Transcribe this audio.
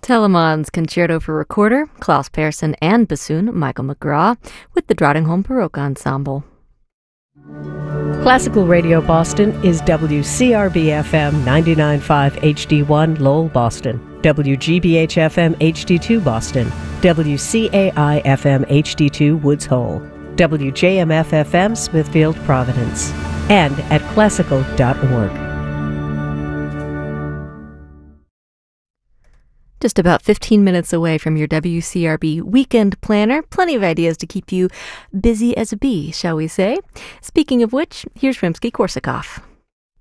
Telemann's Concerto for Recorder, Klaus Persson and bassoon Michael McGraw with the Drottningholm Baroque Ensemble. Classical Radio Boston is WCRB-FM 99.5 HD1 Lowell, Boston, WGBH-FM HD2 Boston, WCAI-FM HD2 Woods Hole, WJMF-FM Smithfield, Providence, and at classical.org. Just about 15 minutes away from your WCRB weekend planner. Plenty of ideas to keep you busy as a bee, shall we say. Speaking of which, here's Rimsky-Korsakov.